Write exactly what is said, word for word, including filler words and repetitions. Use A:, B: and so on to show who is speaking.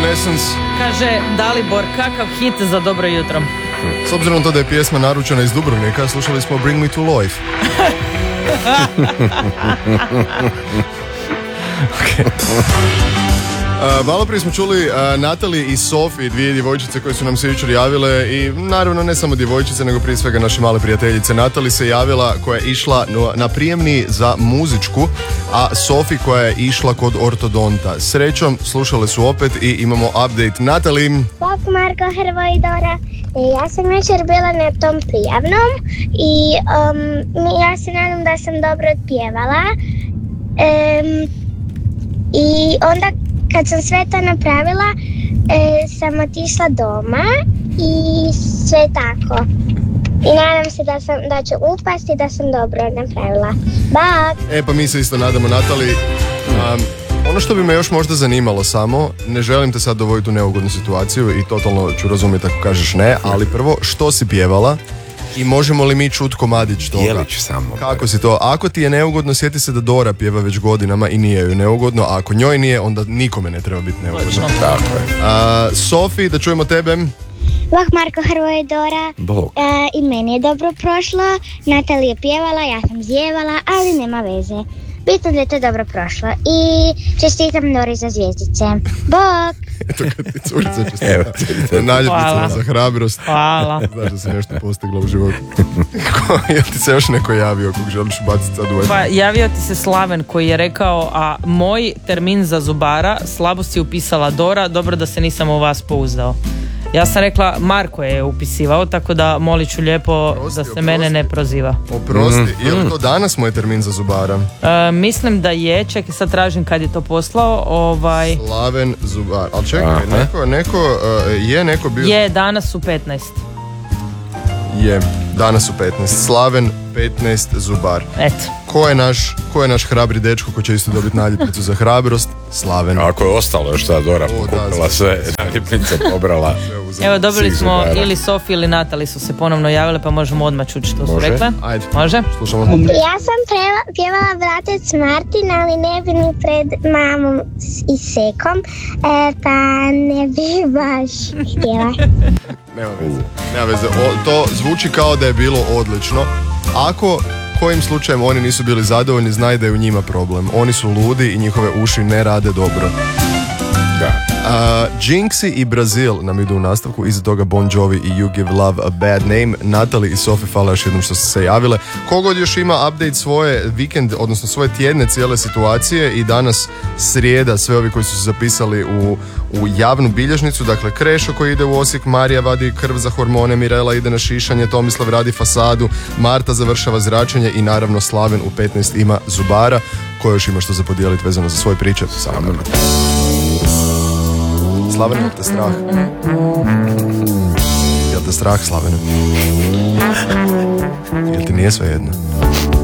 A: Evanescence.
B: Kaže Dalibor, kakav hit za dobro jutro.
A: S obzirom na to da je pjesma naručena iz Dubrovnika, slušali smo Bring Me to Life. Okay. Uh, malo prije smo čuli uh, Natali i Sofi, dvije djevojčice koje su nam se jučer javile i naravno ne samo djevojčice nego prije svega naše male prijateljice. Natali se javila koja je išla na prijemni za muzičku, a Sofi koja je išla kod ortodonta. Srećom, slušale su opet i imamo update. Natali!
C: Bok Marko, Hrvoj i Dora. Ja sam jučer bila na tom prijavnom i um, ja se nadam da sam dobro otpjevala. Um, I onda kad sam sve to napravila, e, sam otišla doma i sve tako. I nadam se da, sam, da ću upasti da sam dobro napravila. Bak!
A: E pa mi se isto nadamo, Natali. Um, ono što bi me još možda zanimalo samo, ne želim te sad dovoditi u neugodnu situaciju i totalno ću razumjeti ako kažeš ne, ali prvo, što si pjevala? I možemo li mi čut komadić toga?
D: Dijelić samo.
A: Kako si to? Ako ti je neugodno, sjeti se da Dora pjeva već godinama i nije joj neugodno, a ako njoj nije, onda nikome ne treba biti neugodno.
D: Tako je.
A: A, Sofi, da čujemo tebe.
C: Bok Marko, Hrvoj i Dora.
D: Bog.
C: E, I meni je dobro prošlo. Natali je pjevala, ja sam zjevala, ali nema veze. Bitno da je to dobro prošlo. I čestitam Dori za zvjezdice. Bok!
A: Eto kad ti curica čestita. Naljepnica za hrabrost.
B: Hvala.
A: Znaš da si nešto postigla u životu. Jel ti se još neko javio kog želiš baciti sad u?
B: Pa javio ti se Slaven koji je rekao, a moj termin za zubara slabo si upisala Dora, dobro da se nisam u vas pouzdao. Ja sam rekla, Marko je upisivao, tako da molit ću lijepo oprosti, da se oprosti. Mene ne proziva.
A: Oprosti, mm. je li to danas moj termin za zubara?
B: E, mislim da je, čekaj sad tražim kad je to poslao. Ovaj...
A: Slaven zubar, ali čekaj, neko, neko, uh, je neko bio...
B: Je, danas u petnaest.
A: Je, danas u petnaest. Slaven petnaest zubar.
B: Eto.
A: Ko je naš, ko je naš hrabri dečko koji će isto dobiti naljepnicu za hrabrost? Slaven.
D: Ako je ostalo još ta Dora pokupila sve naljepnice, pobrala.
B: Evo, dobili smo ili Sofi ili Natali su se ponovno javile, pa možemo odmah čuti što su rekle.
A: Ajde.
B: Može?
A: Slušamo.
C: Ja sam preva, pjevala Bratec Martin, ali ne bi ni pred mamom i sekom, e, pa ne bi baš htjela.
A: Nema veze. Nema veze. O, to zvuči kao da je bilo odlično. Ako kojim slučajem oni nisu bili zadovoljni, znaj da je u njima problem. Oni su ludi i njihove uši ne rade dobro.
D: Da.
A: Uh, Jinxi i Brazil nam idu u nastavku, iza toga Bon Jovi i You Give Love a Bad Name. Natali i Sofi, hvala još jednom što ste se javile. Kogod još ima update svoje vikend, odnosno svoje tjedne cijele situacije i danas srijeda, sve ovi koji su se zapisali u, u javnu bilježnicu, dakle Krešo koji ide u Osijek, Marija vadi krv za hormone, Mirela ide na šišanje, Tomislav radi fasadu, Marta završava zračenje i naravno Slaven u petnaest ima zubara. Ko još ima što za podijeliti vezano za svoje priče? Samo. Slaven, jel te strah? Jel te strah, Slavene? Jel ti nije sve jedno?